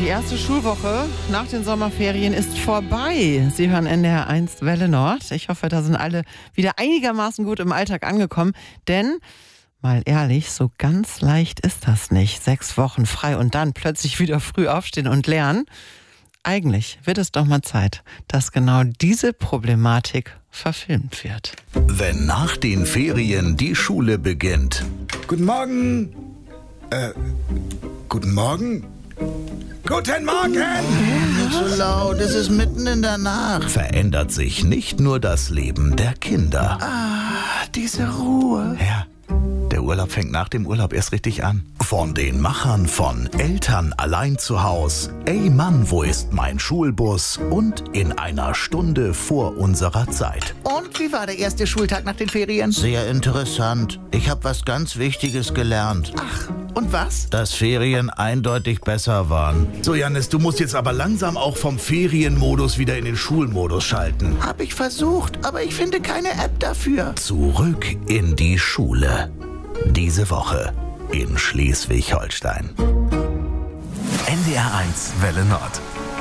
Die erste Schulwoche nach den Sommerferien ist vorbei. Sie hören NDR 1 Welle Nord. Ich hoffe, da sind alle wieder einigermaßen gut im Alltag angekommen. Denn, mal ehrlich, so ganz leicht ist das nicht. 6 Wochen frei und dann plötzlich wieder früh aufstehen und lernen. Eigentlich wird es doch mal Zeit, dass genau diese Problematik verfilmt wird. Wenn nach den Ferien die Schule beginnt. Guten Morgen. Guten Morgen. Guten Morgen! Nicht so laut, es ist mitten in der Nacht. Verändert sich nicht nur das Leben der Kinder. Diese Ruhe. Ja, der Urlaub fängt nach dem Urlaub erst richtig an. Von den Machern von Eltern allein zu Haus, Ey Mann, wo ist mein Schulbus und In einer Stunde vor unserer Zeit. Und wie war der erste Schultag nach den Ferien? Sehr interessant. Ich habe was ganz Wichtiges gelernt. Ach, und was? Dass Ferien eindeutig besser waren. So, Jannis, du musst jetzt aber langsam auch vom Ferienmodus wieder in den Schulmodus schalten. Hab ich versucht, aber ich finde keine App dafür. Zurück in die Schule. Diese Woche in Schleswig-Holstein. NDR 1 Welle Nord.